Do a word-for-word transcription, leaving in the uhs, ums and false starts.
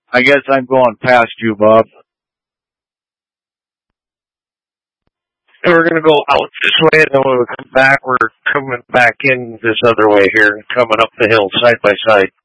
I guess I'm going past you, Bob. And we're going to go out this way, and then when we come back, we're coming back in this other way here, coming up the hill side by side.